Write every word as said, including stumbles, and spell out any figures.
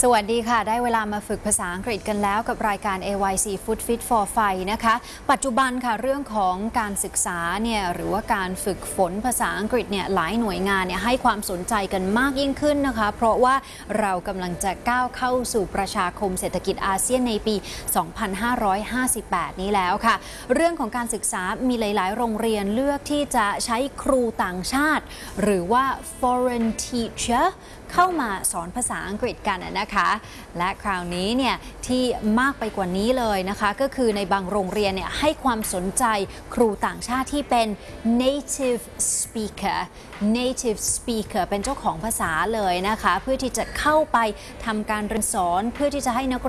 สวัสดีค่ะได้เวลามาฝึกภาษาอังกฤษกันแล้วกับรายการ เอ วาย ซี Food Fit for Fun นะคะปัจจุบันค่ะเรื่องของการศึกษาเนี่ยหรือว่าการฝึกฝนภาษาอังกฤษเนี่ยหลายหน่วยงานเนี่ยให้ความสนใจกันมากยิ่งขึ้นนะคะเพราะว่าเรากำลังจะก้าวเข้าสู่ประชาคมเศรษฐกิจอาเซียนในปี สองพันห้าร้อยห้าสิบแปด นี้แล้วค่ะเรื่องของการศึกษามีหลายๆโรงเรียนเลือกที่จะใช้ครูต่างชาติหรือว่า foreign teacher เข้ามาสอนภาษาอังกฤษกันนะคะและคราวนี้เนี่ยที่มากไปกว่านี้เลยนะคะก็คือในบางโรงเรียนเนี่ยให้ความสนใจครูต่างชาติที่เป็น native speaker native speaker เป็นเจ้าของภาษาเลยนะคะเพื่อที่จะเข้าไปทำการเรียนสอนเพื่อที่จะให้นัก